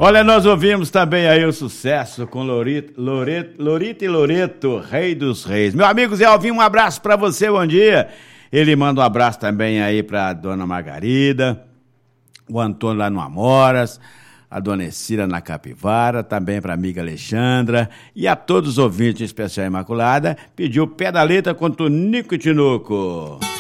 Olha, nós ouvimos também aí o sucesso com Lorita e Loreto, Rei dos Reis. Meu amigo Zé Alvim, um abraço pra você, bom dia. Ele manda um abraço também aí pra dona Margarida, o Antônio lá no Amoras, a dona Ecira na Capivara, também pra amiga Alexandra e a todos os ouvintes, em especial a Imaculada, pediu Pé da Letra com Tonico e Tinoco.